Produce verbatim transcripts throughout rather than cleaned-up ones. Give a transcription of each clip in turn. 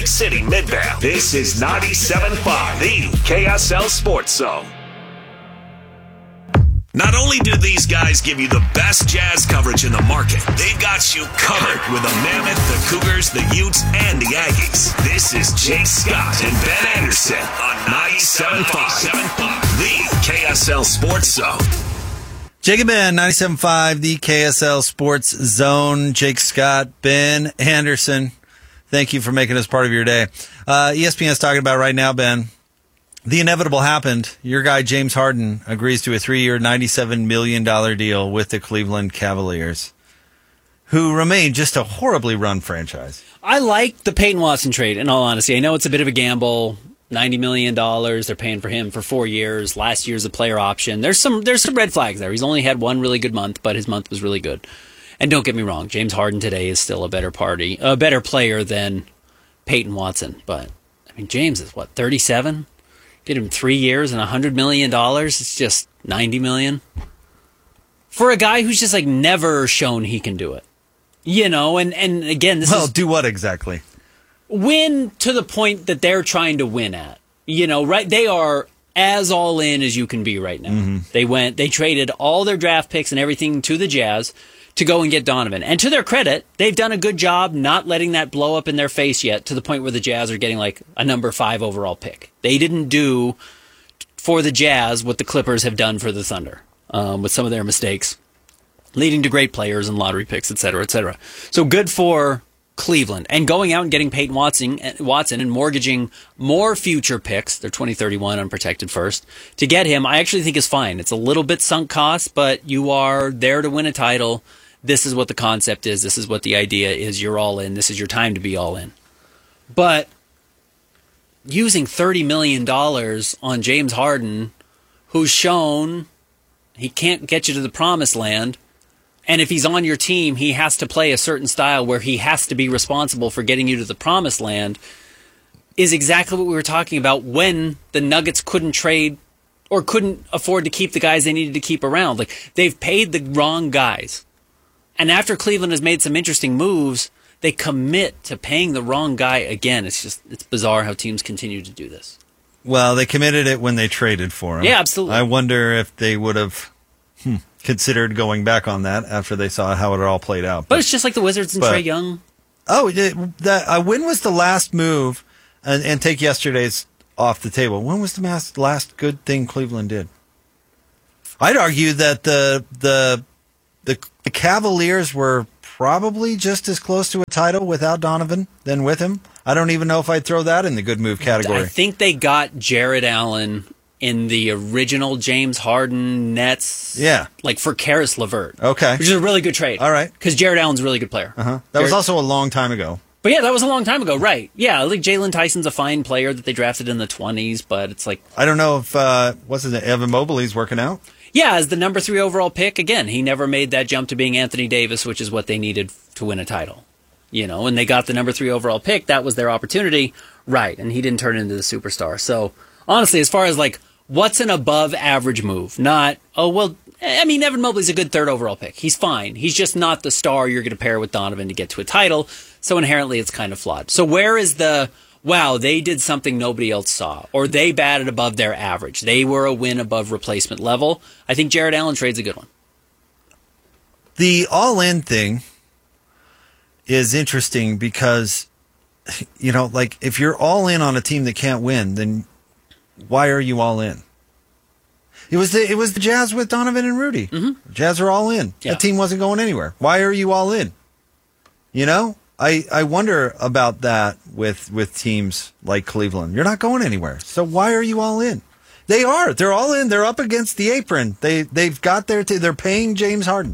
City Midvale. This is ninety-seven point five, the K S L Sports Zone. Not only do these guys give you the best Jazz coverage in the market, they've got you covered with the Mammoth, the Cougars, the Utes, and the Aggies. This is Jake Scott and Ben Anderson on ninety-seven point five, the K S L Sports Zone. Jake and Ben, ninety-seven point five, the K S L Sports Zone. Jake Scott, Ben Anderson. Thank you for making us part of your day. Uh, E S P N is talking about right now, Ben. The inevitable happened. Your guy, James Harden, agrees to a three-year, ninety-seven million dollars deal with the Cleveland Cavaliers, who remain just a horribly run franchise. I like the Peyton Watson trade, in all honesty. I know it's a bit of a gamble. ninety million dollars. They're paying for him for four years. Last year's a player option. There's some there's some red flags there. He's only had one really good month, but his month was really good. And don't get me wrong, James Harden today is still a better party, a better player than Peyton Watson. But, I mean, James is, what, thirty-seven? Get him three years and one hundred million dollars. It's just ninety million dollars. For a guy who's just, like, never shown he can do it. You know, and, and again, this well, is... Well, do what exactly? Win to the point that they're trying to win at. You know, right? They are as all in as you can be right now. Mm-hmm. They went, they traded all their draft picks and everything to the Jazz to go and get Donovan. And to their credit, they've done a good job not letting that blow up in their face yet to the point where the Jazz are getting like a number five overall pick. They didn't do for the Jazz what the Clippers have done for the Thunder um, with some of their mistakes, leading to great players and lottery picks, et cetera, et cetera. So good for Cleveland. And going out and getting Peyton Watson, Watson and mortgaging more future picks, they're twenty thirty-one unprotected first, to get him, I actually think is fine. It's a little bit sunk cost, but you are there to win a title. This is what the concept is. This is what the idea is. You're all in. This is your time to be all in. But using thirty million dollars on James Harden, who's shown he can't get you to the promised land, and if he's on your team, he has to play a certain style where he has to be responsible for getting you to the promised land, is exactly what we were talking about when the Nuggets couldn't trade or couldn't afford to keep the guys they needed to keep around. Like, they've paid the wrong guys. And after Cleveland has made some interesting moves, they commit to paying the wrong guy again. It's just, it's bizarre how teams continue to do this. Well, they committed it when they traded for him. Yeah, absolutely. I wonder if they would have hmm, considered going back on that after they saw how it all played out. But, but it's just like the Wizards and Trae Young. Oh, it, that, uh, when was the last move, and, and take yesterday's off the table, when was the last, last good thing Cleveland did? I'd argue that the the the, the Cavaliers were probably just as close to a title without Donovan than with him. I don't even know if I'd throw that in the good move category. I think they got Jared Allen in the original James Harden Nets. Yeah. Like for Karis LeVert. Okay. Which is a really good trade. All right. Because Jared Allen's a really good player. Uh-huh. That Jared, was also a long time ago. But yeah, that was a long time ago, right. Yeah, like Jalen Tyson's a fine player that they drafted in the twenties, but it's like... I don't know if, uh, what's his name, Evan Mobley's working out? Yeah, as the number three overall pick, again, he never made that jump to being Anthony Davis, which is what they needed to win a title. You know, and they got the number three overall pick. That was their opportunity. Right, and he didn't turn into the superstar. So, honestly, as far as, like, what's an above-average move? Not, oh, well, I mean, Evan Mobley's a good third overall pick. He's fine. He's just not the star you're going to pair with Donovan to get to a title, so inherently it's kind of flawed. So where is the... wow, they did something nobody else saw, or they batted above their average. They were a win above replacement level. I think Jared Allen trade's a good one. The all-in thing is interesting because, you know, like, if you're all in on a team that can't win, then why are you all in? It was the it was the Jazz with Donovan and Rudy. Mm-hmm. Jazz are all in. Yeah. That team wasn't going anywhere. Why are you all in? You know? I, I wonder about that with, with teams like Cleveland. You're not going anywhere. So why are you all in? They are. They're all in. They're up against the apron. They, they've got their, t- they're paying James Harden.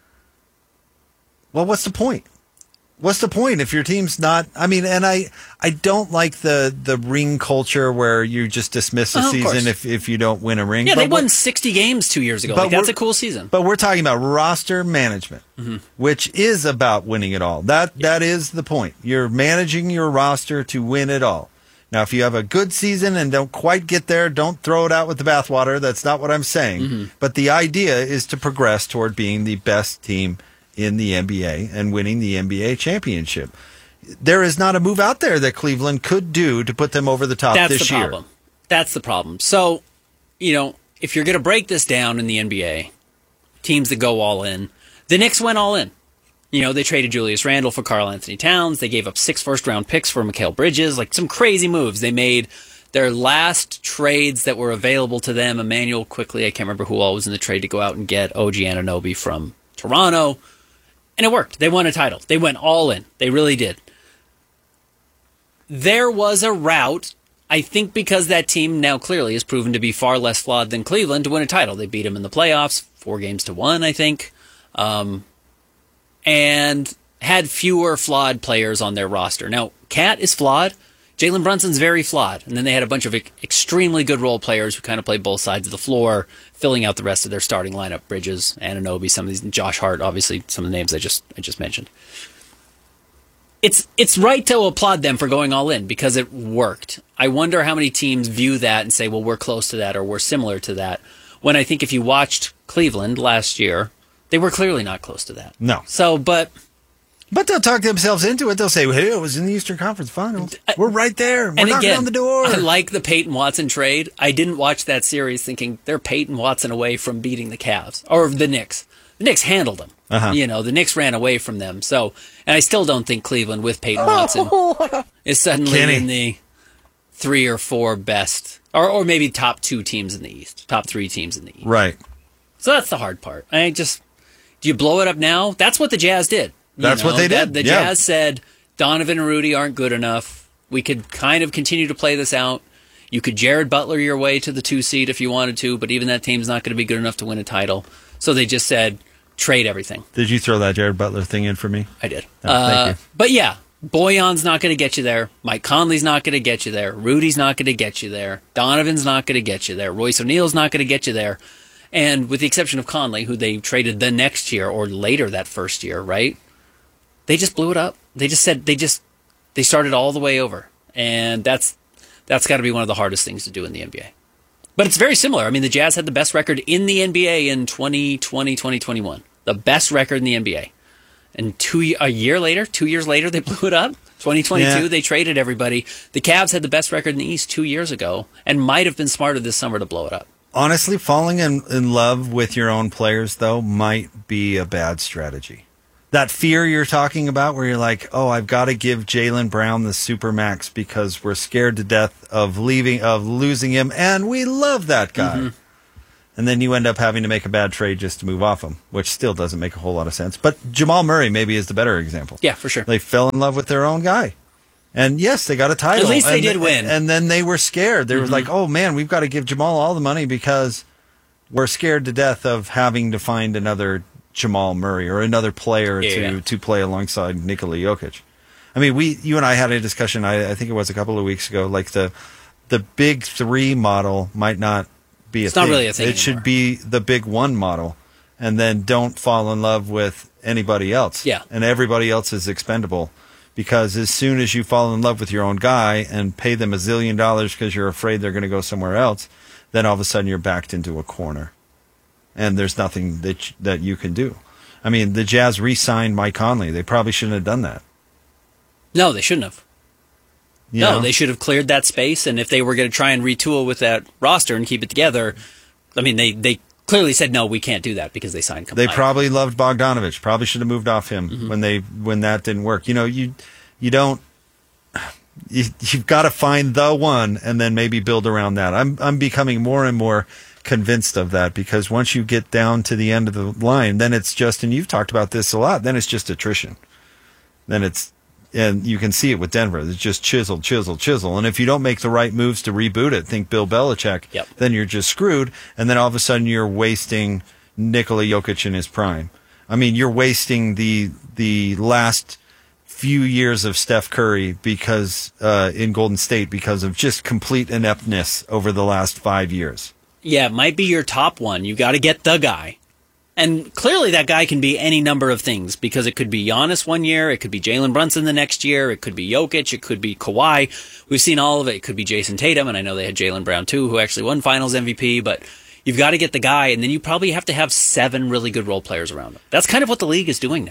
Well, what's the point? What's the point if your team's not, I mean, and I, I don't like the, the ring culture where you just dismiss a oh, season if, if you don't win a ring. Yeah, but they won sixty games two years ago. Like, that's a cool season. But we're talking about roster management, mm-hmm. which is about winning it all. That yeah. That is the point. You're managing your roster to win it all. Now, if you have a good season and don't quite get there, don't throw it out with the bathwater. That's not what I'm saying. Mm-hmm. But the idea is to progress toward being the best team in the N B A and winning the N B A championship. there is not a move out there that Cleveland could do to put them over the top That's this the year. problem. That's the problem. So, you know, if you're going to break this down in the N B A, teams that go all in, the Knicks went all in. You know, they traded Julius Randle for Karl Anthony Towns. They gave up six first-round picks for Mikal Bridges, like some crazy moves. They made their last trades that were available to them. Emmanuel quickly, I can't remember who all was in the trade to go out and get O G Anunoby from Toronto. And it worked. They won a title. They went all in. They really did. There was a route, I think because that team now clearly has proven to be far less flawed than Cleveland, to win a title. They beat them in the playoffs, four games to one, I think, um, and had fewer flawed players on their roster. Now, Cat is flawed. Jalen Brunson's very flawed. And then they had a bunch of e- extremely good role players who kind of play both sides of the floor, filling out the rest of their starting lineup. Bridges, Anunoby, some of these, Josh Hart, obviously, some of the names I just I just mentioned. It's it's right to applaud them for going all in because it worked. I wonder how many teams view that and say, well, we're close to that or we're similar to that. When I think if you watched Cleveland last year, they were clearly not close to that. No. So, but... But they'll talk themselves into it. They'll say, well, hey, it was in the Eastern Conference Finals. We're right there. We're and knocking again, on the door. I like the Peyton Watson trade. I didn't watch that series thinking they're Peyton Watson away from beating the Cavs or the Knicks. The Knicks handled them. Uh-huh. You know, the Knicks ran away from them. So, and I still don't think Cleveland with Peyton Watson is suddenly Kenny. in the three or four best, or or maybe top two teams in the East, top three teams in the East. Right. So that's the hard part. I just, do you blow it up now? That's what the Jazz did. You That's know, what they that- did. The Yeah. Jazz said Donovan and Rudy aren't good enough. We could kind of continue to play this out. You could Jared Butler your way to the two seed if you wanted to, but even that team's not going to be good enough to win a title. So they just said, trade everything. Did you throw that Jared Butler thing in for me? I did. Oh, thank Uh, you. but yeah, Boyan's not going to get you there. Mike Conley's not going to get you there. Rudy's not going to get you there. Donovan's not going to get you there. Royce O'Neal's not going to get you there. And with the exception of Conley, who they traded the next year or later that first year, right? They just blew it up. They just said they just they started all the way over, and that's that's got to be one of the hardest things to do in the N B A. But it's very similar. I mean, the Jazz had the best record in the N B A in twenty twenty, twenty twenty-one, the best record in the N B A. And two a year later, two years later, they blew it up. twenty twenty-two, Yeah. they traded everybody. The Cavs had the best record in the East two years ago, and might have been smarter this summer to blow it up. Honestly, falling in, in love with your own players, though, might be a bad strategy. That fear you're talking about where you're like, oh, I've got to give Jaylen Brown the supermax because we're scared to death of leaving, of losing him, and we love that guy. Mm-hmm. And then you end up having to make a bad trade just to move off him, which still doesn't make a whole lot of sense. But Jamal Murray maybe is the better example. Yeah, for sure. They fell in love with their own guy. And yes, they got a title. At least they and, did win. And then they were scared. They Mm-hmm. were like, oh, man, we've got to give Jamal all the money because we're scared to death of having to find another Jamal Murray or another player Yeah, to, yeah. to play alongside Nikola Jokic. I mean, we, you and I had a discussion, I, I think it was a couple of weeks ago, like the the big three model might not be a It's thing. not really a thing It anymore. should be the big one model, and then don't fall in love with anybody else. Yeah. And everybody else is expendable. Because as soon as you fall in love with your own guy and pay them a zillion dollars because you're afraid they're going to go somewhere else, then all of a sudden you're backed into a corner. And there's nothing that that you can do. I mean, the Jazz re-signed Mike Conley. They probably shouldn't have done that. No, they shouldn't have. You no, know? they should have cleared that space, and if they were going to try and retool with that roster and keep it together, I mean, they, they clearly said, no, we can't do that because they signed They Kawhi. probably loved Bogdanovich. Probably should have moved off him Mm-hmm. when they when that didn't work. You know, you you don't you, you've got to find the one and then maybe build around that. I'm I'm becoming more and more convinced of that because once you get down to the end of the line, then it's just, and you've talked about this a lot, then it's just attrition. Then it's, and you can see it with Denver. It's just chisel, chisel, chisel. And if you don't make the right moves to reboot it, think Bill Belichick, Yep. then you're just screwed. And then all of a sudden you're wasting Nikola Jokic in his prime. I mean, you're wasting the the last few years of Steph Curry because uh, in Golden State because of just complete ineptness over the last five years. Yeah, it might be your top one. You got to get the guy. And clearly that guy can be any number of things because it could be Giannis one year, it could be Jalen Brunson the next year, it could be Jokic, it could be Kawhi. We've seen all of it. It could be Jason Tatum, and I know they had Jaylen Brown too, who actually won Finals M V P, but you've got to get the guy, and then you probably have to have seven really good role players around him. That's kind of what the league is doing now.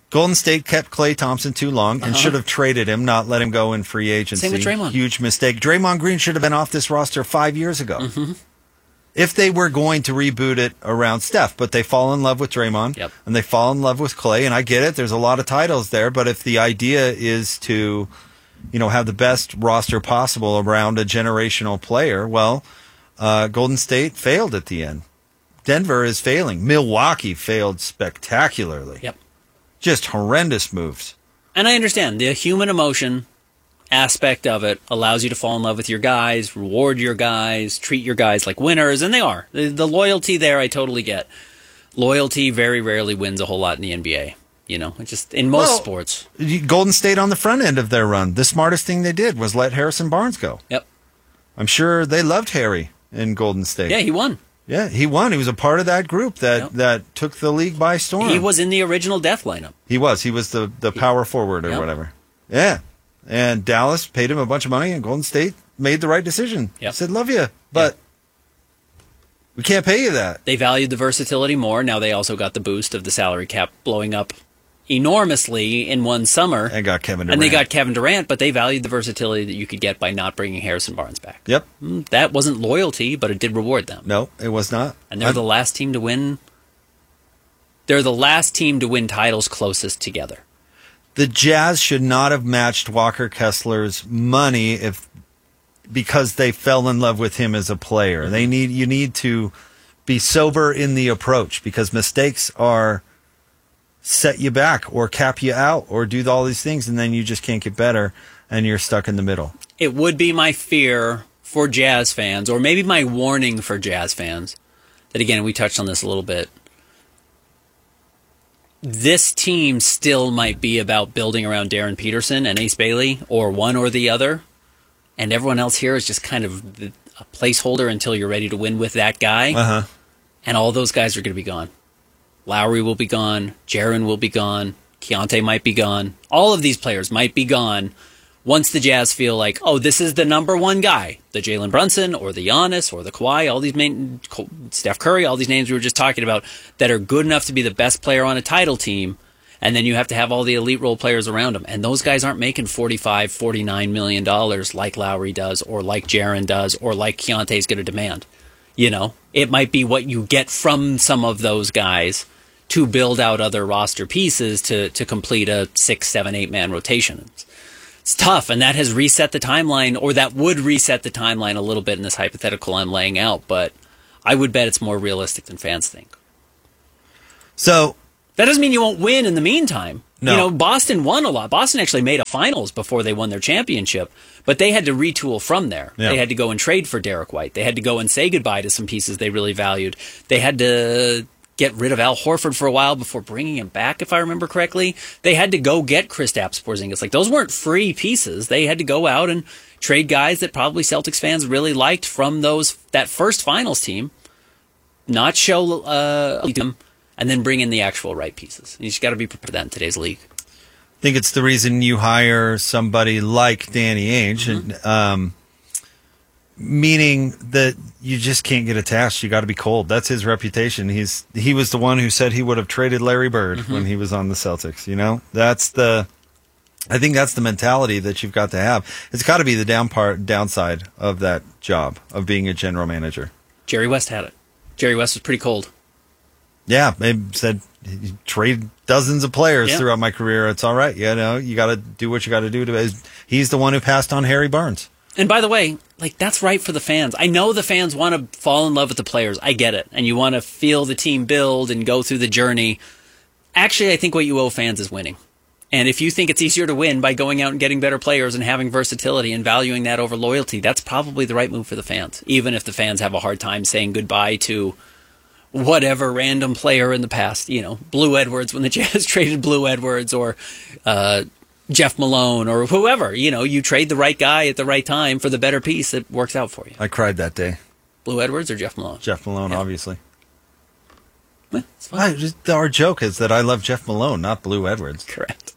Golden State kept Klay Thompson too long and uh-huh. should have traded him, not let him go in free agency. Same with Draymond. Huge mistake. Draymond Green should have been off this roster five years ago. Mm-hmm. If they were going to reboot it around Steph, but they fall in love with Draymond yep. and they fall in love with Klay, and I get it. There's a lot of titles there, but if the idea is to, you know, have the best roster possible around a generational player, well, uh, Golden State failed at the end. Denver is failing. Milwaukee failed spectacularly. Yep. Just horrendous moves. And I understand the human emotion aspect of it allows you to fall in love with your guys, reward your guys, treat your guys like winners, and they are. The, the loyalty there, I totally get. Loyalty very rarely wins a whole lot in the N B A. You know, it's just in most well, sports. Golden State on the front end of their run, the smartest thing they did was let Harrison Barnes go. Yep. I'm sure they loved Harry in Golden State. Yeah, he won. Yeah, he won. He was a part of that group that, yep. that took the league by storm. He was in the original death lineup. He was. He was the, the power forward or yep. whatever. Yeah. And Dallas paid him a bunch of money, and Golden State made the right decision. Yep. Said, love you, but yep. we can't pay you that. They valued the versatility more. Now they also got the boost of the salary cap blowing up enormously in one summer. And got Kevin Durant. And they got Kevin Durant, but they valued the versatility that you could get by not bringing Harrison Barnes back. Yep. That wasn't loyalty, but it did reward them. No, it was not. And they're I'm... the last team to win. They're the last team to win titles closest together. The Jazz should not have matched Walker Kessler's money if because they fell in love with him as a player. Mm-hmm. They need you need to be sober in the approach because mistakes are set you back or cap you out or do all these things and then you just can't get better and you're stuck in the middle. It would be my fear for Jazz fans, or maybe my warning for Jazz fans, that again, we touched on this a little bit. This team still might be about building around Darren Peterson and Ace Bailey, or one or the other, and everyone else here is just kind of a placeholder until you're ready to win with that guy, uh-huh. and all those guys are going to be gone. Lowry will be gone, Jaren will be gone, Keontae might be gone. All of these players might be gone once the Jazz feel like, oh, this is the number one guy, the Jalen Brunson or the Giannis or the Kawhi, all these main, Steph Curry, all these names we were just talking about that are good enough to be the best player on a title team, and then you have to have all the elite role players around them. And those guys aren't making forty-five, forty-nine million dollars like Lowry does or like Jaren does or like Keontae's going to demand. You know, it might be what you get from some of those guys to build out other roster pieces to, to complete a six, seven, eight man rotation. It's, it's tough, and that has reset the timeline, or that would reset the timeline a little bit in this hypothetical I'm laying out, but I would bet it's more realistic than fans think. So that doesn't mean you won't win in the meantime. No. You know, Boston won a lot. Boston actually made a finals before they won their championship, but they had to retool from there. Yeah. They had to go and trade for Derek White. They had to go and say goodbye to some pieces they really valued. They had to get rid of Al Horford for a while before bringing him back, if I remember correctly. They had to go get Kristaps Porzingis. Like, those weren't free pieces. They had to go out and trade guys that probably Celtics fans really liked from those that first finals team, not show uh, them, and then bring in the actual right pieces. You just got to be prepared for that in today's league. I think it's the reason you hire somebody like Danny Ainge, mm-hmm. and, um, meaning that you just can't get attached. You got to be cold. That's his reputation. He's he was the one who said he would have traded Larry Bird mm-hmm. when he was on the Celtics. You know, that's the. I think that's the mentality that you've got to have. It's got to be the down part, downside of that job of being a general manager. Jerry West had it. Jerry West was pretty cold. Yeah, they said trade dozens of players yeah. throughout my career. It's all right. You know, you got to do what you got to do. To. He's the one who passed on Harry Barnes. And by the way, like, that's right for the fans. I know the fans want to fall in love with the players. I get it. And you want to feel the team build and go through the journey. Actually, I think what you owe fans is winning. And if you think it's easier to win by going out and getting better players and having versatility and valuing that over loyalty, that's probably the right move for the fans. Even if the fans have a hard time saying goodbye to whatever random player in the past. You know, Blue Edwards when the Jazz traded Blue Edwards, or uh Jeff Malone, or whoever. You know, you trade the right guy at the right time for the better piece that works out for you. I cried that day. Blue Edwards or Jeff Malone? Jeff Malone, yeah. Obviously. Well, it's fine. I, just, our joke is that I love Jeff Malone, not Blue Edwards. Correct.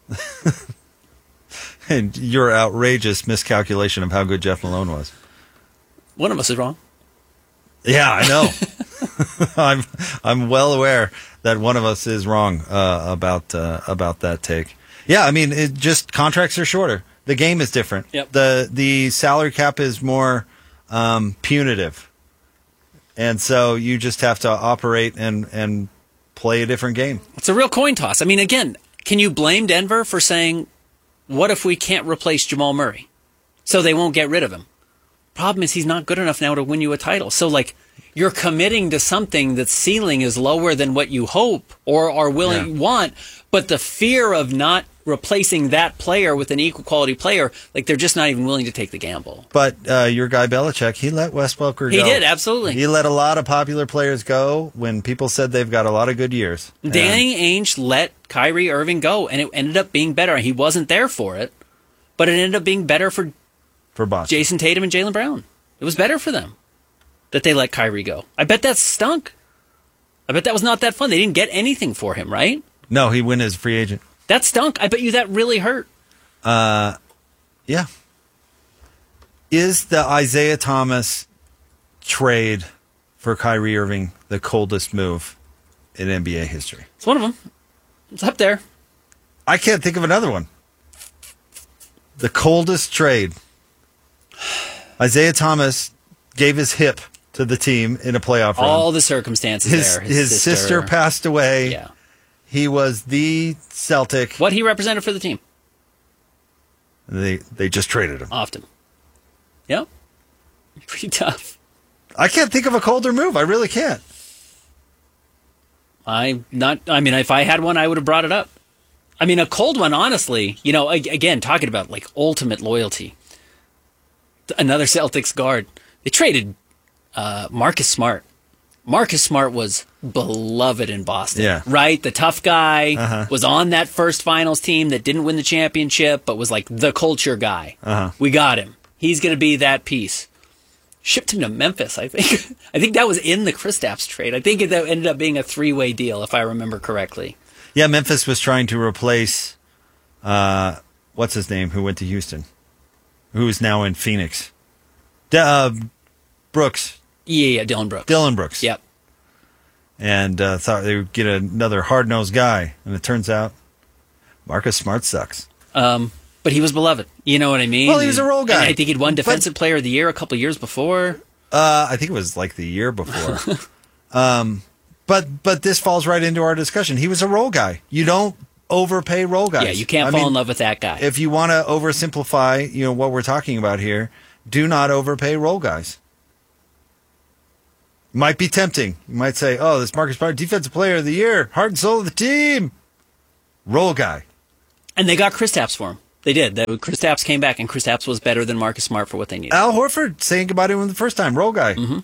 And your outrageous miscalculation of how good Jeff Malone was. One of us is wrong. Yeah, I know. I'm I'm well aware that one of us is wrong uh, about uh, about that take. Yeah, I mean, it just contracts are shorter. The game is different. Yep. The the salary cap is more um, punitive, and so you just have to operate and and play a different game. It's a real coin toss. I mean, again, can you blame Denver for saying, "What if we can't replace Jamal Murray?" So they won't get rid of him. Problem is, he's not good enough now to win you a title. So, like, you're committing to something that's ceiling is lower than what you hope or are willing Yeah. want, but the fear of not replacing that player with an equal quality player, like, they're just not even willing to take the gamble. But uh, your guy Belichick, he let Wes Welker He go. did, absolutely. He let a lot of popular players go when people said they've got a lot of good years. Danny Ainge let Kyrie Irving go, and it ended up being better. He wasn't there for it, but it ended up being better for For Boston. Jason Tatum and Jaylen Brown. It was better for them that they let Kyrie go. I bet that stunk. I bet that was not that fun. They didn't get anything for him, right? No, he went as a free agent. That stunk. I bet you that really hurt. Yeah. Is the Isaiah Thomas trade for Kyrie Irving the coldest move in N B A history? It's one of them. It's up there. I can't think of another one. The coldest trade. Isaiah Thomas gave his hip to the team in a playoff run. All the circumstances his, there. his sister. passed away. Yeah. He was the Celtic. What he represented for the team. They they just traded him. Often. Yep. Pretty tough. I can't think of a colder move. I really can't. I not. I mean, if I had one, I would have brought it up. I mean, a cold one, honestly. You know, ag- again, talking about like ultimate loyalty. Another Celtics guard. They traded uh, Marcus Smart. Marcus Smart was beloved in Boston. Yeah. Right? The tough guy Uh-huh. was on that first finals team that didn't win the championship, but was like the culture guy. Uh-huh. We got him. He's going to be that piece. Shipped him to Memphis, I think. I think that was in the Kristaps trade. I think that ended up being a three-way deal, if I remember correctly. Yeah, Memphis was trying to replace, uh, what's his name, who went to Houston, who is now in Phoenix. D- uh, Brooks. Yeah, yeah, Dylan Brooks. Dylan Brooks. Yep. And uh, thought they would get another hard-nosed guy. And it turns out Marcus Smart sucks. Um, but he was beloved. You know what I mean? Well, he was a role guy. And I think he'd won But- Defensive Player of the Year a couple years before. Uh, I think it was like the year before. um, but but this falls right into our discussion. He was a role guy. You don't overpay role guys. Yeah, you can't I fall mean, in love with that guy. If you want to oversimplify, you know, what we're talking about here, do not overpay role guys. Might be tempting. You might say, "Oh, this Marcus Smart, Defensive Player of the Year, heart and soul of the team, role guy." And they got Kristaps for him. They did. That Kristaps came back, and Kristaps was better than Marcus Smart for what they needed. Al Horford saying goodbye to him the first time, role guy. Mm-hmm.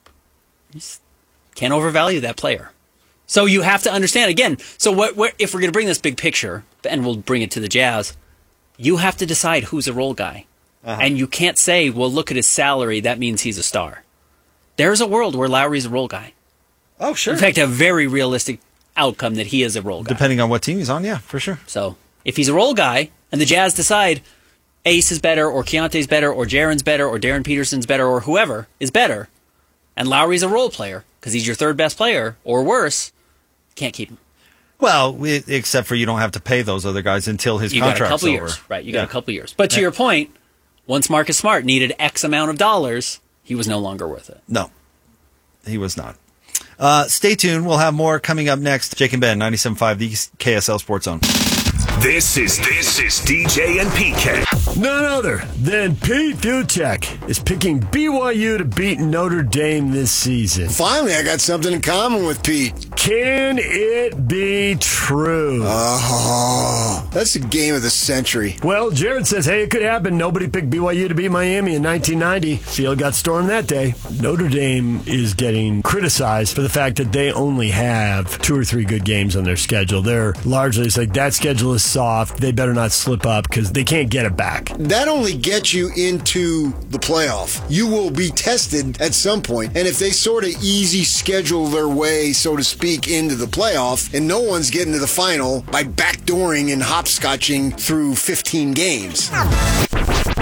Can't overvalue that player. So you have to understand again. So what? What if we're going to bring this big picture, and we'll bring it to the Jazz? You have to decide who's a role guy, Uh-huh. and you can't say, "Well, look at his salary. That means he's a star." There's a world where Lowry's a role guy. Oh, sure. In fact, a very realistic outcome that he is a role guy. Depending on what team he's on, yeah, for sure. So if he's a role guy and the Jazz decide Ace is better or Keontae's better or Jaren's better or Darren Peterson's better or whoever is better, and Lowry's a role player because he's your third best player or worse, can't keep him. Well, we, except for you don't have to pay those other guys until his You got a contract's couple over. years. Right, you Yeah. got a couple years. But to your point, once Marcus Smart needed X amount of dollars, he was no longer worth it. No, he was not. Uh, stay tuned. We'll have more coming up next. Jake and Ben, ninety-seven point five, the K S L Sports Zone. This is this is D J and P K. None other than Pete Fiutak is picking B Y U to beat Notre Dame this season. Finally, I got something in common with Pete. Can it be true? Oh, that's the game of the century. Well, Jared says, hey, it could happen. Nobody picked B Y U to beat Miami in nineteen ninety. Field got stormed that day. Notre Dame is getting criticized for the fact that they only have two or three good games on their schedule. They're largely, it's like that schedule is soft. They better not slip up because they can't get it back. That only gets you into the playoff. You will be tested at some point, and if they sort of easy schedule their way, so to speak, into the playoff, and no one's getting to the final by backdooring and hopscotching through fifteen games.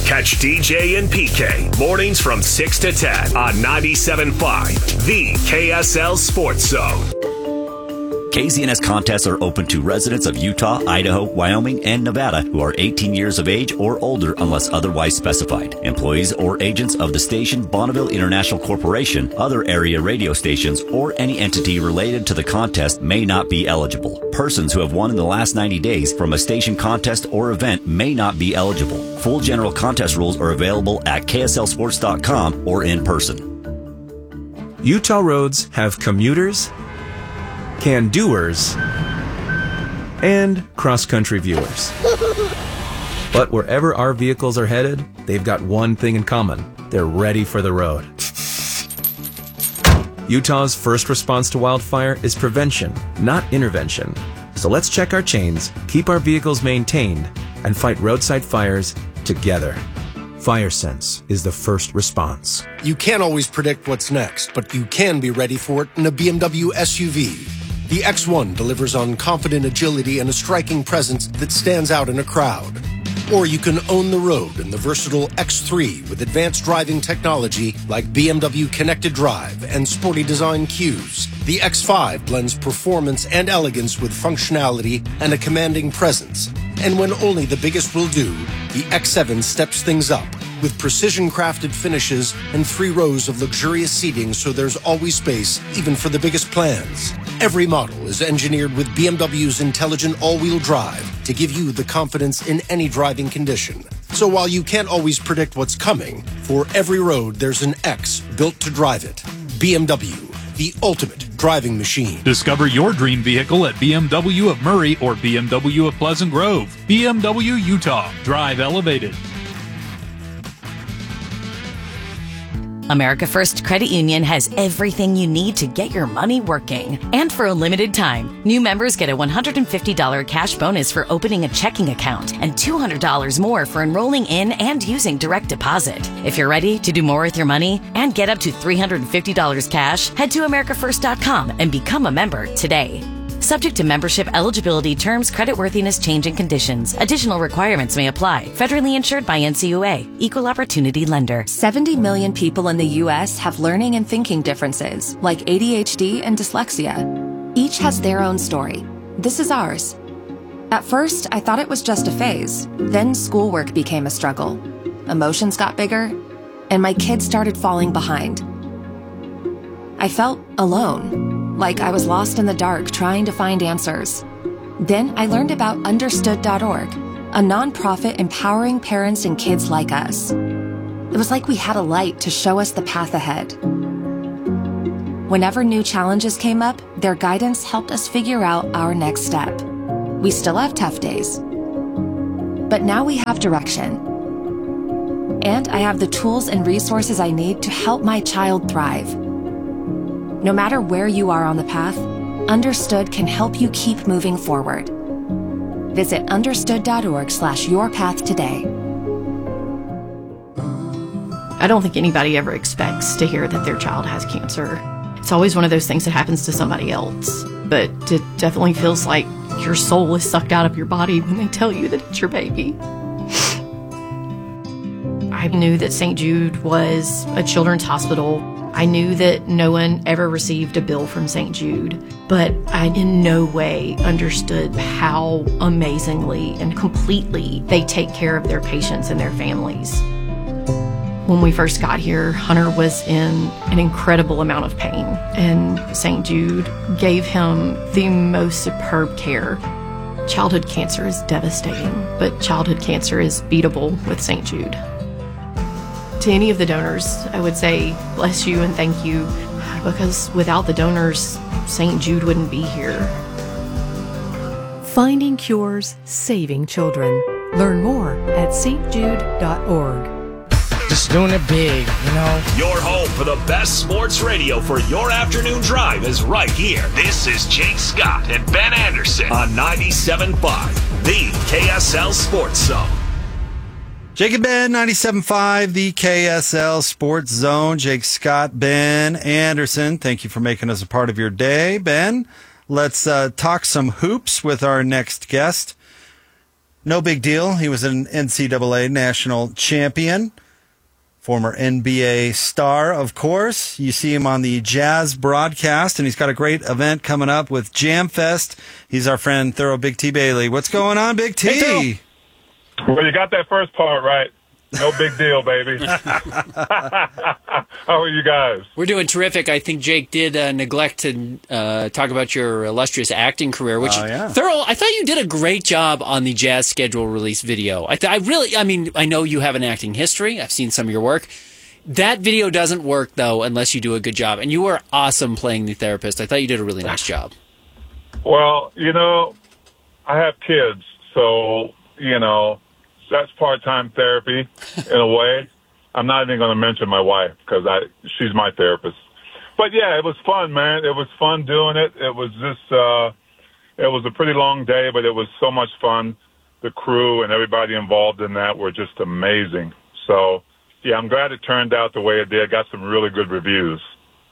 Catch D J and P K mornings from six to ten on ninety-seven point five, the K S L Sports Zone. K Z N S contests are open to residents of Utah, Idaho, Wyoming, and Nevada who are eighteen years of age or older unless otherwise specified. Employees or agents of the station, Bonneville International Corporation, other area radio stations, or any entity related to the contest may not be eligible. Persons who have won in the last ninety days from a station contest or event may not be eligible. Full general contest rules are available at K S L sports dot com or in person. Utah roads have commuters, can-doers, and cross-country viewers. But wherever our vehicles are headed, they've got one thing in common. They're ready for the road. Utah's first response to wildfire is prevention, not intervention. So let's check our chains, keep our vehicles maintained, and fight roadside fires together. FireSense is the first response. You can't always predict what's next, but you can be ready for it in a B M W S U V. The X one delivers on confident agility and a striking presence that stands out in a crowd. Or you can own the road in the versatile X three with advanced driving technology like B M W Connected Drive and sporty design cues. The X five blends performance and elegance with functionality and a commanding presence. And when only the biggest will do, the X seven steps things up with precision-crafted finishes and three rows of luxurious seating so there's always space, even for the biggest plans. Every model is engineered with B M W's intelligent all-wheel drive to give you the confidence in any driving condition. So while you can't always predict what's coming, for every road there's an X built to drive it. B M W, the ultimate driving machine. Discover your dream vehicle at B M W of Murray or B M W of Pleasant Grove. B M W Utah. Drive elevated. America First Credit Union has everything you need to get your money working. And for a limited time, new members get a one hundred fifty dollars cash bonus for opening a checking account and two hundred dollars more for enrolling in and using direct deposit. If you're ready to do more with your money and get up to three hundred fifty dollars cash, head to America First dot com and become a member today. Subject to membership eligibility, terms, creditworthiness, change, and conditions. Additional requirements may apply. Federally insured by N C U A. Equal Opportunity Lender. seventy million people in the U S have learning and thinking differences, like A D H D and dyslexia. Each has their own story. This is ours. At first, I thought it was just a phase. Then schoolwork became a struggle. Emotions got bigger, and my kids started falling behind. I felt alone. Like I was lost in the dark trying to find answers. Then I learned about Understood dot org, a nonprofit empowering parents and kids like us. It was like we had a light to show us the path ahead. Whenever new challenges came up, their guidance helped us figure out our next step. We still have tough days, but now we have direction. And I have the tools and resources I need to help my child thrive. No matter where you are on the path, Understood can help you keep moving forward. Visit understood dot org slash your path today. I don't think anybody ever expects to hear that their child has cancer. It's always one of those things that happens to somebody else. But it definitely feels like your soul is sucked out of your body when they tell you that it's your baby. I knew that Saint Jude was a children's hospital. I knew that no one ever received a bill from Saint Jude, but I in no way understood how amazingly and completely they take care of their patients and their families. When we first got here, Hunter was in an incredible amount of pain, and Saint Jude gave him the most superb care. Childhood cancer is devastating, but childhood cancer is beatable with Saint Jude. To any of the donors, I would say bless you and thank you, because without the donors, Saint Jude wouldn't be here. Finding cures, saving children. Learn more at S T Jude dot org. Just doing it big, you know? Your home for the best sports radio for your afternoon drive is right here. This is Jake Scott and Ben Anderson on ninety-seven point five, the K S L Sports Zone. Jake and Ben, ninety-seven point five, the K S L Sports Zone. Jake Scott, Ben Anderson, thank you for making us a part of your day. Ben, let's uh, talk some hoops with our next guest. No big deal. He was an N C double A national champion. Former N B A star, of course. You see him on the Jazz broadcast, and he's got a great event coming up with Jam Fest. He's our friend, Thurl Big T Bailey. What's going on, Big T? Hey, well, you got that first part right. No big deal, baby. How are you guys? We're doing terrific. I think Jake did uh, neglect to uh, talk about your illustrious acting career, which, oh, yeah. Thurl, I thought you did a great job on the Jazz schedule release video. I, th- I really, I mean, I know you have an acting history. I've seen some of your work. That video doesn't work, though, unless you do a good job. And you were awesome playing the therapist. I thought you did a really nice job. Well, you know, I have kids, so, you know, that's part-time therapy in a way. I'm not even going to mention my wife because I she's my therapist. But yeah, it was fun, man. It was fun doing it. It was just uh, it was a pretty long day, but it was so much fun. The crew and everybody involved in that were just amazing. So yeah, I'm glad it turned out the way it did. Got some really good reviews.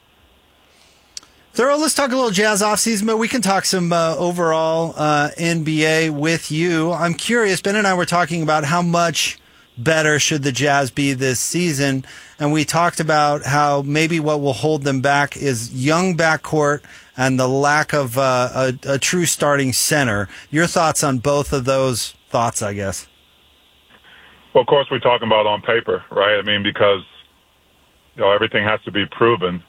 Thurl, let's talk a little Jazz offseason, but we can talk some uh, overall uh, N B A with you. I'm curious, Ben and I were talking about how much better should the Jazz be this season, and we talked about how maybe what will hold them back is young backcourt and the lack of uh, a, a true starting center. Your thoughts on both of those thoughts, I guess? Well, of course, we're talking about on paper, right? I mean, because you know everything has to be proven,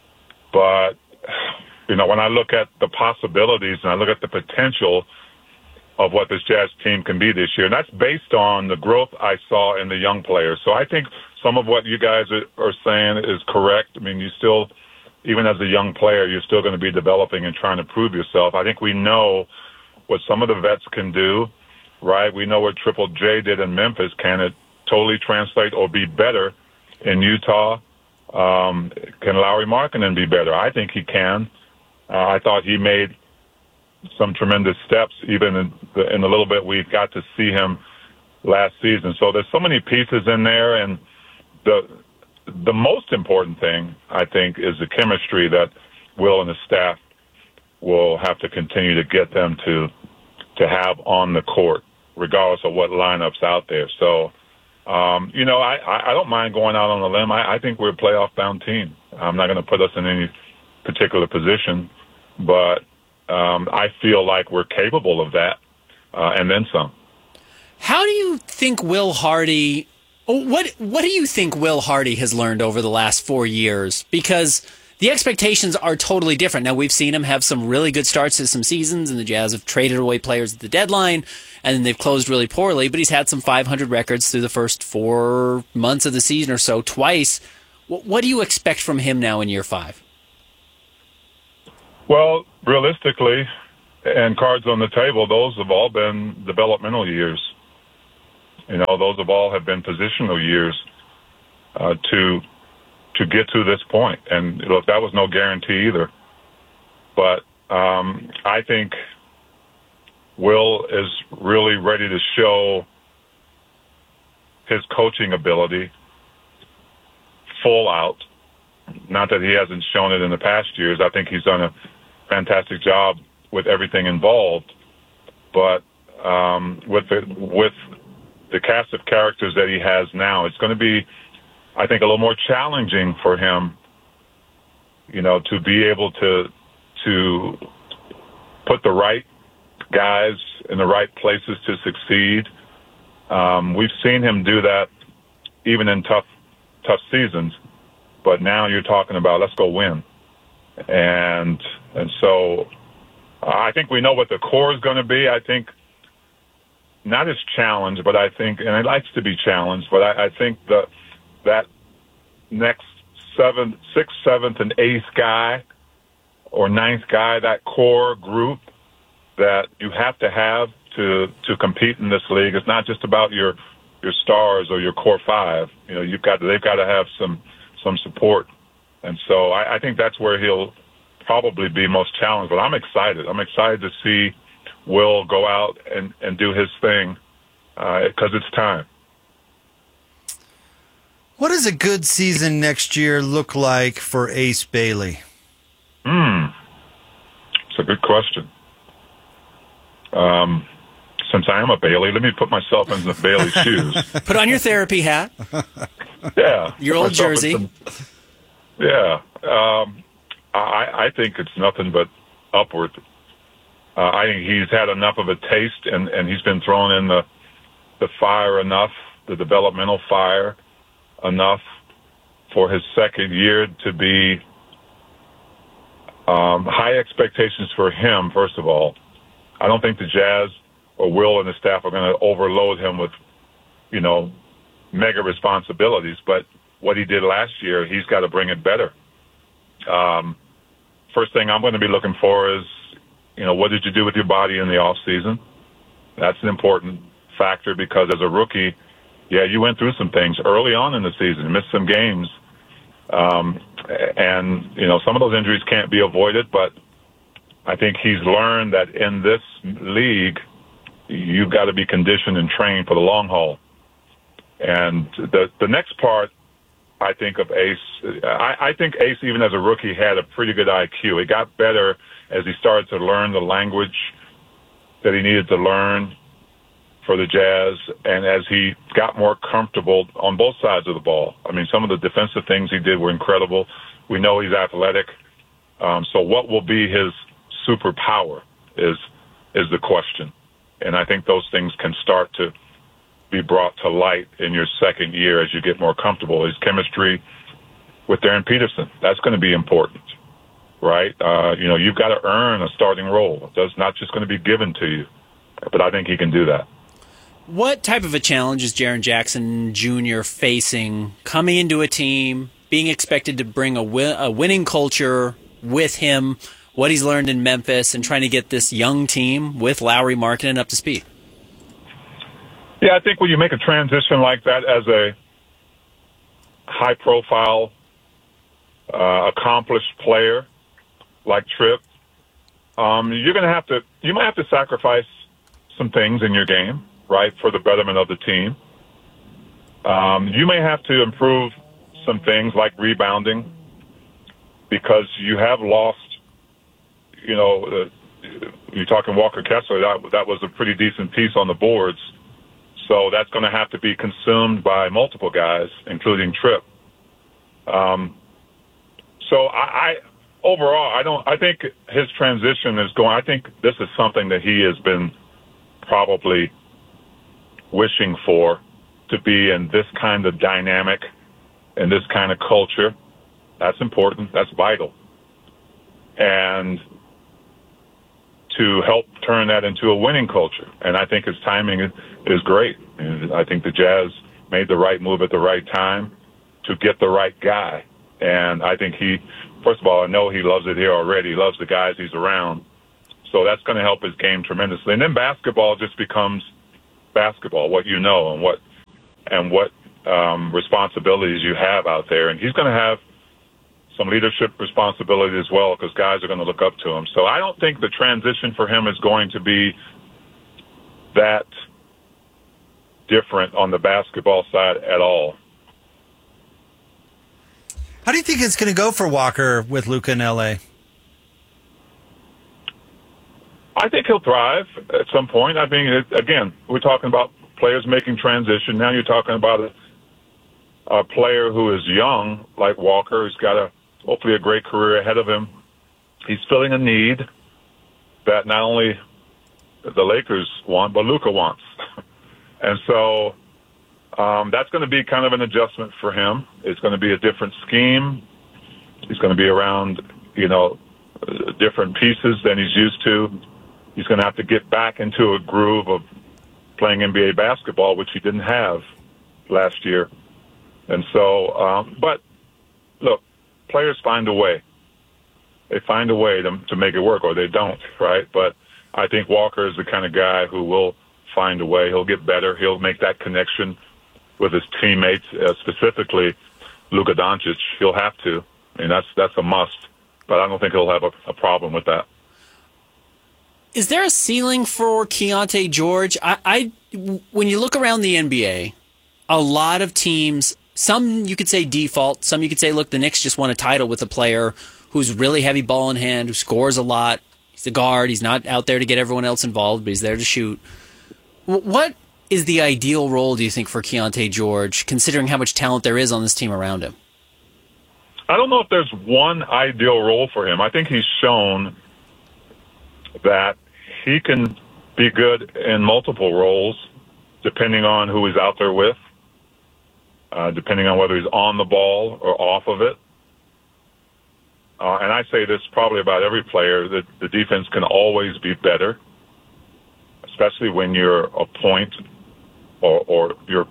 but you know, when I look at the possibilities and I look at the potential of what this Jazz team can be this year, and that's based on the growth I saw in the young players. So I think some of what you guys are saying is correct. I mean, you still, even as a young player, you're still going to be developing and trying to prove yourself. I think we know what some of the vets can do, right? We know what Triple J did in Memphis. Can it totally translate or be better in Utah? Um, can Lauri Markkanen be better? I think he can. Uh, I thought he made some tremendous steps, even in the, in the little bit we got to see him last season. So there's so many pieces in there, and the the most important thing, I think, is the chemistry that Will and the staff will have to continue to get them to to have on the court, regardless of what lineup's out there. So. Um, you know, I, I don't mind going out on a limb. I, I think we're a playoff-bound team. I'm not going to put us in any particular position, but um, I feel like we're capable of that, uh, and then some. How do you think Will Hardy what what do you think Will Hardy has learned over the last four years? Because the expectations are totally different. Now, we've seen him have some really good starts to some seasons, and the Jazz have traded away players at the deadline, and then they've closed really poorly, but he's had some five hundred records through the first four months of the season or so, twice. What do you expect from him now in year five? Well, realistically, and cards on the table, those have all been developmental years. You know, those have all have been positional years uh, to to get to this point. And look, that was no guarantee either. But um, I think Will is really ready to show his coaching ability full out. Not that he hasn't shown it in the past years. I think he's done a fantastic job with everything involved. But um, with the, with the cast of characters that he has now, it's going to be, I think, a little more challenging for him, you know, to be able to to put the right guys in the right places to succeed. Um, we've seen him do that even in tough tough seasons, but now you're talking about let's go win, and and so uh, I think we know what the core is going to be. I think not as challenged, but I think, and it likes to be challenged, but I, I think the that next seventh, sixth, seventh, and eighth guy or ninth guy, that core group that you have to have to to compete in this league. It's not just about your your stars or your core five. You know, you've got to, they've got to have some some support, and so I, I think that's where he'll probably be most challenged. But I'm excited. I'm excited to see Will go out and, and do his thing because uh, it's time. What does a good season next year look like for Ace Bailey? Hmm, it's a good question. Um, since I am a Bailey, let me put myself in the Bailey shoes. Put on your therapy hat. Yeah. Your old jersey. Some, yeah. Um, I, I think it's nothing but upward. Uh, I think he's had enough of a taste, and, and he's been thrown in the the fire enough, the developmental fire enough for his second year to be um, high expectations for him, first of all. I don't think the Jazz or Will and the staff are going to overload him with, you know, mega responsibilities. But what he did last year, he's got to bring it better. Um, first thing I'm going to be looking for is, you know, what did you do with your body in the off season? That's an important factor because as a rookie, yeah, you went through some things early on in the season, missed some games. Um, and, you know, some of those injuries can't be avoided, but I think he's learned that in this league, you've got to be conditioned and trained for the long haul. And the the next part, I think, of Ace, I, I think Ace, even as a rookie, had a pretty good I Q. He got better as he started to learn the language that he needed to learn for the Jazz, and as he got more comfortable on both sides of the ball. I mean, some of the defensive things he did were incredible. We know he's athletic. Um, so what will be his superpower is is the question. And I think those things can start to be brought to light in your second year as you get more comfortable. His chemistry with Darren Peterson, that's going to be important, right? Uh, you know, you've got to earn a starting role. It's not just going to be given to you. But I think he can do that. What type of a challenge is Jaren Jackson Junior facing coming into a team, being expected to bring a, win- a winning culture with him, what he's learned in Memphis, and trying to get this young team with Lauri Markkanen up to speed? Yeah, I think when you make a transition like that as a high-profile, uh, accomplished player like Tripp, um, you're going to have to, you might have to sacrifice some things in your game, right, for the betterment of the team. Um, you may have to improve some things like rebounding because you have lost, you know, uh, you're talking Walker Kessler, that, that was a pretty decent piece on the boards. So that's going to have to be consumed by multiple guys, including Tripp. Um, so I, I overall, I don't, I think his transition is going, I think this is something that he has been probably wishing for, to be in this kind of dynamic and this kind of culture. That's important. That's vital. And to help turn that into a winning culture. And I think his timing is, is great. And I think the Jazz made the right move at the right time to get the right guy. And I think he, first of all, I know he loves it here already. He loves the guys he's around. So that's going to help his game tremendously. And then basketball just becomes basketball, what you know and what and what um, responsibilities you have out there. And he's going to have some leadership responsibility as well because guys are going to look up to him. So I don't think the transition for him is going to be that different on the basketball side at all. How do you think it's going to go for Walker with Luka in L A? I think he'll thrive at some point. I mean, it, again, we're talking about players making transition. Now you're talking about a, a player who is young, like Walker, who's got a hopefully a great career ahead of him. He's filling a need that not only the Lakers want, but Luka wants. And so um, that's going to be kind of an adjustment for him. It's going to be a different scheme. He's going to be around, you know, different pieces than he's used to. He's going to have to get back into a groove of playing N B A basketball, which he didn't have last year. And so, um, but look, players find a way. They find a way to, to make it work, or they don't, right? But I think Walker is the kind of guy who will find a way. He'll get better. He'll make that connection with his teammates, uh, specifically Luka Doncic. He'll have to. I mean, that's, that's a must. But I don't think he'll have a, a problem with that. Is there a ceiling for Keontae George? I, I, when you look around the N B A, a lot of teams, some you could say default, some you could say, look, the Knicks just won a title with a player who's really heavy ball in hand, who scores a lot. He's a guard. He's not out there to get everyone else involved, but he's there to shoot. What is the ideal role, do you think, for Keontae George, considering how much talent there is on this team around him? I don't know if there's one ideal role for him. I think he's shown that he can be good in multiple roles, depending on who he's out there with, uh, depending on whether he's on the ball or off of it. Uh, and I say this probably about every player, that the defense can always be better, especially when you're a point or, or your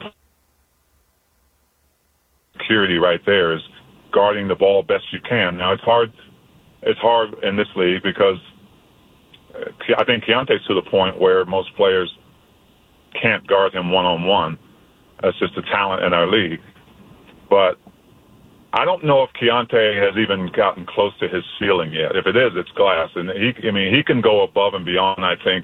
security right there is guarding the ball best you can. Now, it's hard It's hard in this league because I think Keontae's to the point where most players can't guard him one-on-one. That's just the talent in our league. But I don't know if Keontae has even gotten close to his ceiling yet. If it is, it's glass. And he, I mean, he can go above and beyond, I think.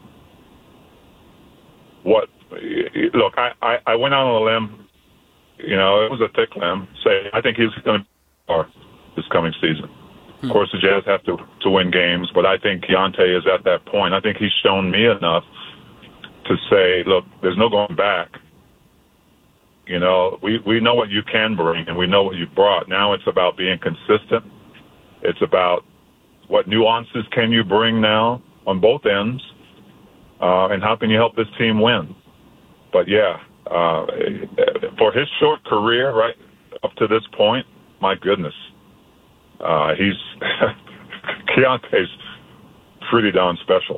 What, look, I, I, I went out on a limb, you know, it was a thick limb, say I think he's going to be far this coming season. Of course, the Jazz have to, to win games, but I think Keontae is at that point. I think he's shown me enough to say, look, there's no going back. You know, we, we know what you can bring, and we know what you brought. Now it's about being consistent. It's about what nuances can you bring now on both ends, uh, and how can you help this team win. But, yeah, uh, for his short career right up to this point, my goodness, uh, he's Keontae's pretty darn special.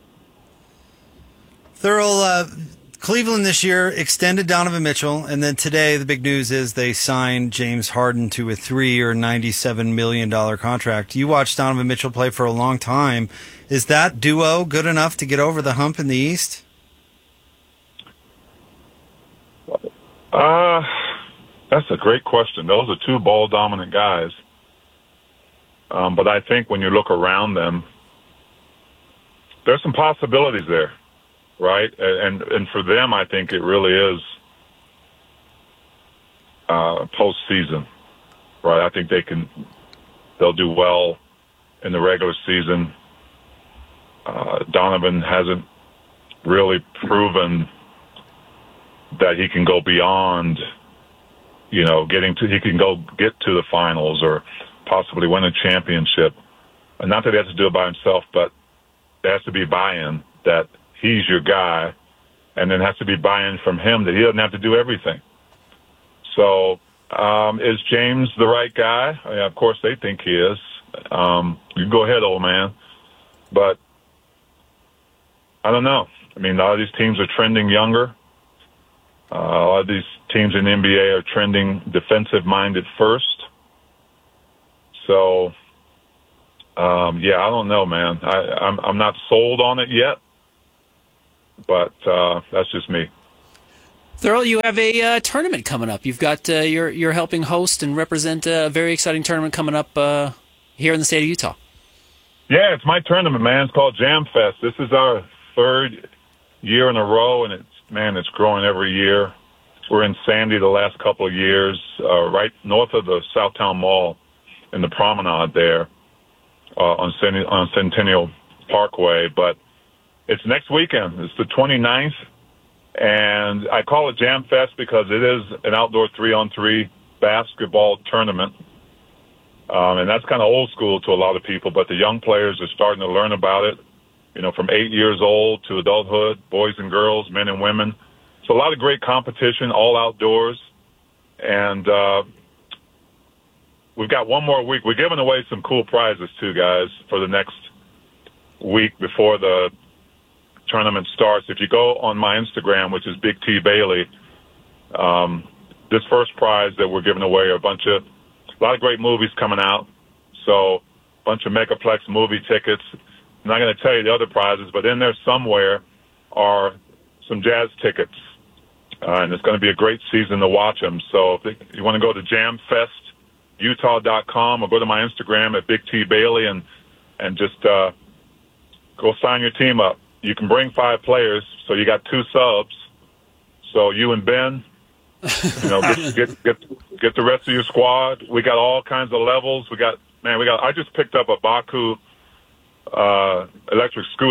Thurl, uh, Cleveland this year extended Donovan Mitchell, and then today the big news is they signed James Harden to a three-year, ninety-seven million dollars contract. You watched Donovan Mitchell play for a long time. Is that duo good enough to get over the hump in the East? Uh, that's a great question. Those are two ball-dominant guys. Um, but I think when you look around them, there's some possibilities there. Right, and and for them, I think it really is uh, postseason. Right, I think they can, they'll do well in the regular season. Uh, Donovan hasn't really proven that he can go beyond, you know, getting to he can go get to the finals or possibly win a championship. And not that he has to do it by himself, but there has to be buy-in that he's your guy, and then has to be buy-in from him that he doesn't have to do everything. So um, is James the right guy? I mean, of course they think he is. Um, you go ahead, old man. But I don't know. I mean, a lot of these teams are trending younger. Uh, a lot of these teams in the N B A are trending defensive-minded first. So, um, yeah, I don't know, man. I, I'm, I'm not sold on it yet. But uh, that's just me. Thurl, you have a uh, tournament coming up. You've got uh, you're you're helping host and represent a very exciting tournament coming up uh, here in the state of Utah. Yeah, it's my tournament, man. It's called Jam Fest. This is our third year in a row, and it's man, it's growing every year. We're in Sandy the last couple of years, uh, right north of the Southtown Mall, in the promenade there uh, on, Cent- on Centennial Parkway, but it's next weekend. It's the twenty-ninth, and I call it Jam Fest because it is an outdoor three-on-three basketball tournament, um, and that's kind of old school to a lot of people, but the young players are starting to learn about it, you know, from eight years old to adulthood, boys and girls, men and women. So a lot of great competition, all outdoors, and uh, we've got one more week. We're giving away some cool prizes, too, guys, for the next week before the tournament starts. If you go on my Instagram, which is Big T Bailey, um, this first prize that we're giving away are a bunch of, a lot of great movies coming out. So a bunch of Megaplex movie tickets. I'm not going to tell you the other prizes, but in there somewhere are some Jazz tickets. Uh, and it's going to be a great season to watch them. So if you want to go to jam fest utah dot com or go to my Instagram at Big T Bailey and, and just uh, go sign your team up. You can bring five players, so you got two subs. So you and Ben, you know, get, get get get the rest of your squad. We got all kinds of levels. We got man, we got. I just picked up a Baku uh, electric scooter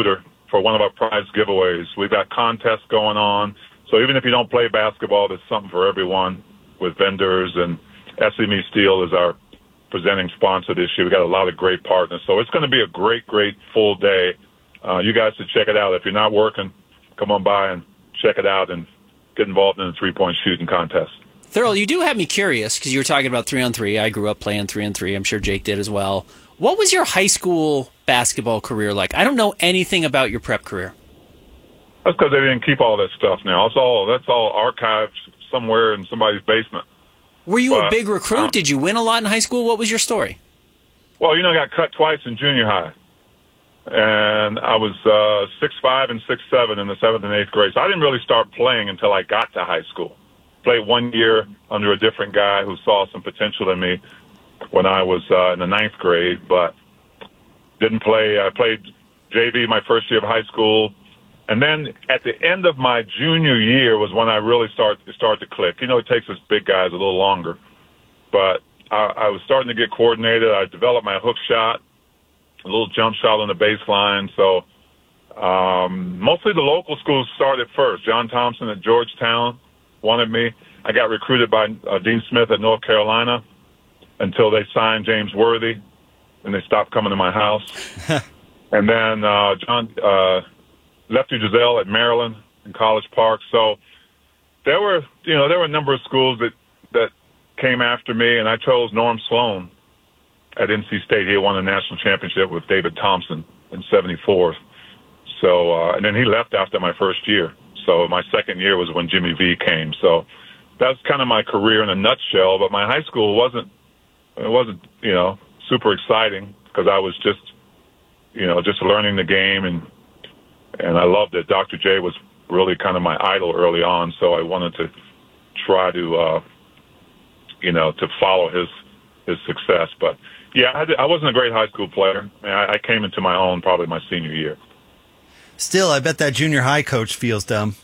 for one of our prize giveaways. We've got contests going on. So even if you don't play basketball, there's something for everyone with vendors, and S M E Steel is our presenting sponsor this year. We've got a lot of great partners. So it's going to be a great, great full day. Uh, you guys should check it out. If you're not working, come on by and check it out and get involved in the three-point shooting contest. Thurl, you do have me curious because you were talking about three on three. I grew up playing three on three. I'm sure Jake did as well. What was your high school basketball career like? I don't know anything about your prep career. That's because they didn't keep all that stuff now. It's all, that's all archived somewhere in somebody's basement. Were you but, a big recruit? Um, Did you win a lot in high school? What was your story? Well, you know, I got cut twice in junior high. And I was uh, six five and six seven in the seventh and eighth grade. So I didn't really start playing until I got to high school. Played one year under a different guy who saw some potential in me when I was uh, in the ninth grade, but didn't play. I played J V my first year of high school. And then at the end of my junior year was when I really start, started to click. You know, it takes us big guys a little longer. But I, I was starting to get coordinated. I developed my hook shot, a little jump shot on the baseline. So um, mostly the local schools started first. John Thompson at Georgetown wanted me. I got recruited by uh, Dean Smith at North Carolina until they signed James Worthy, and they stopped coming to my house. And then uh, John uh, Lefty Giselle at Maryland in College Park. So there were, you know, there were a number of schools that, that came after me, and I chose Norm Sloan at N C State. He had won a national championship with David Thompson in seventy-four. So, uh, and then he left after my first year. So my second year was when Jimmy V came. So that's kind of my career in a nutshell. But my high school wasn't, it wasn't, you know, super exciting because I was just, you know, just learning the game, and and I loved it. Doctor J was really kind of my idol early on, so I wanted to try to, uh, you know, to follow his his success. But yeah, I, I wasn't a great high school player. I, mean, I, I came into my own probably my senior year. Still, I bet that junior high coach feels dumb.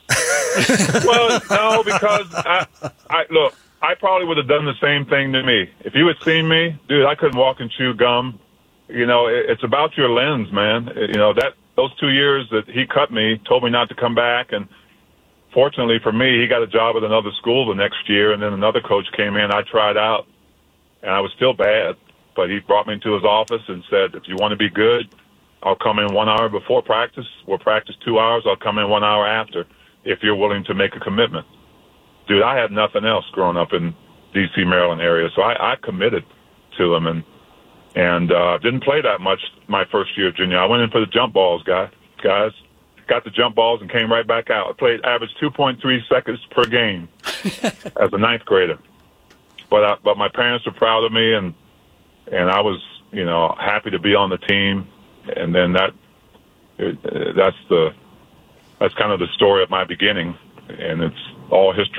Well, no, because I, I look, I probably would have done the same thing to me. If you had seen me, dude, I couldn't walk and chew gum. You know, it, it's about your lens, man. It, you know, that those two years that he cut me, told me not to come back, and fortunately for me, he got a job at another school the next year, and then another coach came in. I tried out, and I was still bad, but he brought me into his office and said, if you want to be good, I'll come in one hour before practice. We'll practice two hours. I'll come in one hour after if you're willing to make a commitment. Dude, I had nothing else growing up in D C, Maryland area, so I, I committed to him, and and uh, didn't play that much my first year of junior. I went in for the jump balls, guy, guys. Got the jump balls and came right back out. I played average two point three seconds per game as a ninth grader. But I, but my parents were proud of me, and and I was, you know, happy to be on the team. And then that it, that's the that's kind of the story of my beginning, and it's all history.